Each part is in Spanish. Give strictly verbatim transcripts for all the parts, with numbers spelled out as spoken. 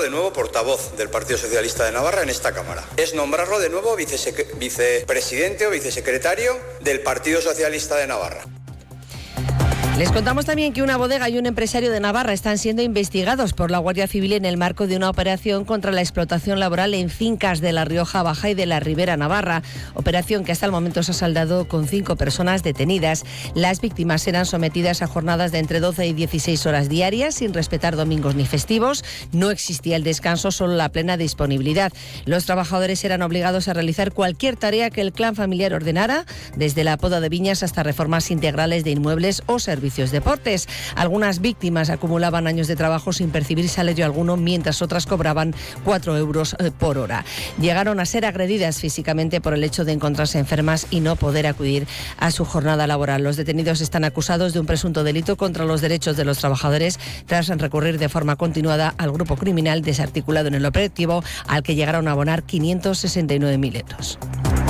de nuevo portavoz del Partido Socialista de Navarra en esta Cámara. Es nombrarlo de nuevo vicesec- vicepresidente o vicesecretario del Partido Socialista de Navarra. Les contamos también que una bodega y un empresario de Navarra están siendo investigados por la Guardia Civil en el marco de una operación contra la explotación laboral en fincas de La Rioja Baja y de la Ribera Navarra. Operación que hasta el momento se ha saldado con cinco personas detenidas. Las víctimas serán sometidas a jornadas de entre doce y dieciséis horas diarias sin respetar domingos ni festivos. No existía el descanso, solo la plena disponibilidad. Los trabajadores eran obligados a realizar cualquier tarea que el clan familiar ordenara, desde la poda de viñas hasta reformas integrales de inmuebles o servicios deportes. Algunas víctimas acumulaban años de trabajo sin percibir salario alguno, mientras otras cobraban cuatro euros por hora. Llegaron a ser agredidas físicamente por el hecho de encontrarse enfermas y no poder acudir a su jornada laboral. Los detenidos están acusados de un presunto delito contra los derechos de los trabajadores tras recurrir de forma continuada al grupo criminal desarticulado en el operativo, al que llegaron a abonar quinientos sesenta y nueve mil euros.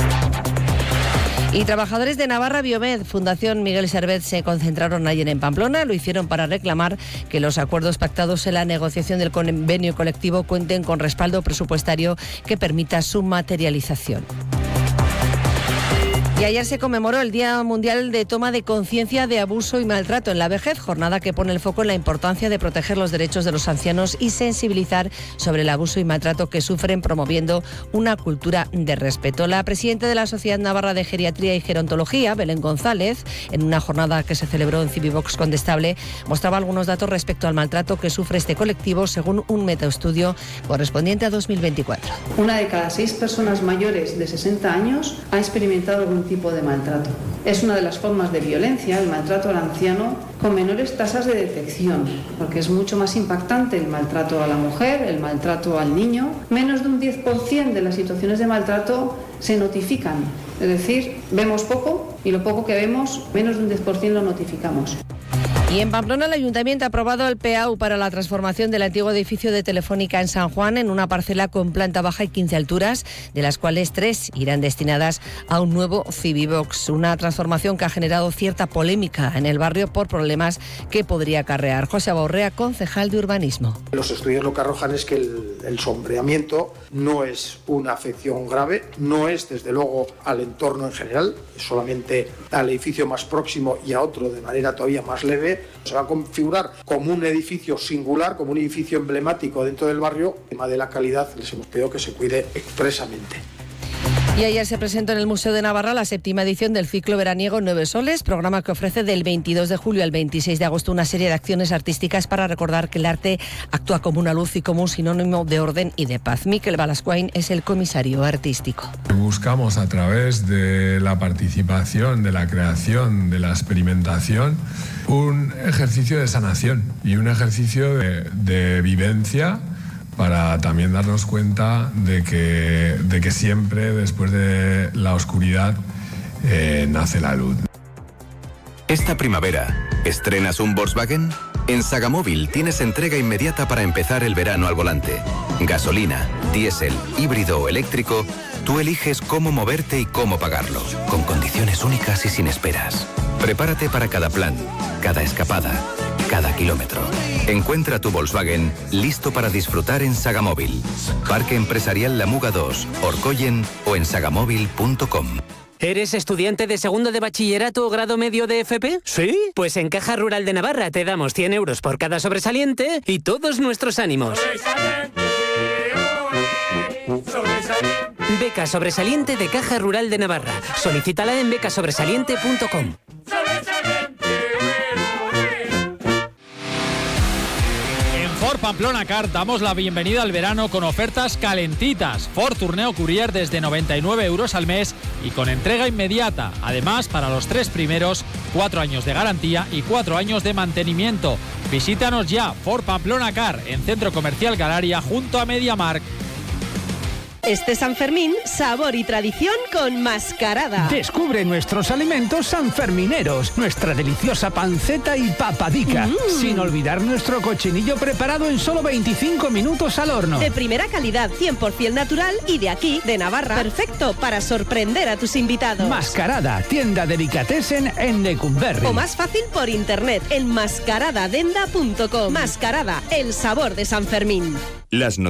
Y trabajadores de Navarra Biomed, Fundación Miguel Servet, se concentraron ayer en Pamplona. Lo hicieron para reclamar que los acuerdos pactados en la negociación del convenio colectivo cuenten con respaldo presupuestario que permita su materialización. Y ayer se conmemoró el Día Mundial de Toma de Conciencia de Abuso y Maltrato en la Vejez, jornada que pone el foco en la importancia de proteger los derechos de los ancianos y sensibilizar sobre el abuso y maltrato que sufren, promoviendo una cultura de respeto. La presidenta de la Sociedad Navarra de Geriatría y Gerontología, Belén González, en una jornada que se celebró en Civivox Condestable, mostraba algunos datos respecto al maltrato que sufre este colectivo, según un metaestudio correspondiente a dos mil veinticuatro. Una de cada seis personas mayores de sesenta años ha experimentado algún tipo de maltrato. Es una de las formas de violencia, el maltrato al anciano, con menores tasas de detección, porque es mucho más impactante el maltrato a la mujer, el maltrato al niño. Menos de un diez por ciento de las situaciones de maltrato se notifican, es decir, vemos poco y lo poco que vemos, menos de un diez por ciento lo notificamos. Y en Pamplona el Ayuntamiento ha aprobado el P A U para la transformación del antiguo edificio de Telefónica en San Juan en una parcela con planta baja y quince alturas, de las cuales tres irán destinadas a un nuevo Civivox. Una transformación que ha generado cierta polémica en el barrio por problemas que podría acarrear. José Aborrea, concejal de Urbanismo. Los estudios lo que arrojan es que el, el sombreamiento no es una afección grave, no es desde luego al entorno en general, es solamente al edificio más próximo y a otro de manera todavía más leve. Se va a configurar como un edificio singular, como un edificio emblemático dentro del barrio. El tema de la calidad les hemos pedido que se cuide expresamente. Y ayer se presentó en el Museo de Navarra la séptima edición del ciclo veraniego Nueve Soles, programa que ofrece del veintidós de julio al veintiséis de agosto una serie de acciones artísticas para recordar que el arte actúa como una luz y como un sinónimo de orden y de paz. Miquel Balascuain es el comisario artístico. Buscamos a través de la participación, de la creación, de la experimentación, un ejercicio de sanación y un ejercicio de, de vivencia, para también darnos cuenta de que, de que siempre después de la oscuridad eh, nace la luz. Esta primavera, ¿estrenas un Volkswagen? En Sagamóvil tienes entrega inmediata para empezar el verano al volante. Gasolina, diésel, híbrido o eléctrico, tú eliges cómo moverte y cómo pagarlo, con condiciones únicas y sin esperas. Prepárate para cada plan, cada escapada, cada kilómetro. Encuentra tu Volkswagen listo para disfrutar en Sagamóvil. Parque Empresarial La Muga dos, Orcoyen o en sagamóvil punto com. ¿Eres estudiante de segundo de bachillerato o grado medio de F P? ¿Sí? Pues en Caja Rural de Navarra te damos cien euros por cada sobresaliente y todos nuestros ánimos. ¡Sobresaliente! ¡Sobresaliente! Beca sobresaliente de Caja Rural de Navarra. Solicítala en beca sobresaliente punto com. Ford Pamplona Car damos la bienvenida al verano con ofertas calentitas. Ford Tourneo Courier desde noventa y nueve euros al mes y con entrega inmediata. Además, para los tres primeros, cuatro años de garantía y cuatro años de mantenimiento. Visítanos ya, Ford Pamplona Car, en Centro Comercial Galaria, junto a MediaMarkt. Este San Fermín, sabor y tradición con Mascarada. Descubre nuestros alimentos sanfermineros, nuestra deliciosa panceta y papadica, mm. sin olvidar nuestro cochinillo preparado en solo veinticinco minutos al horno. De primera calidad, cien por ciento natural y de aquí, de Navarra. Perfecto para sorprender a tus invitados. Mascarada, tienda delicatessen en Lecumberri. O más fácil por internet en mascaradadenda punto com. Mascarada, el sabor de San Fermín. Las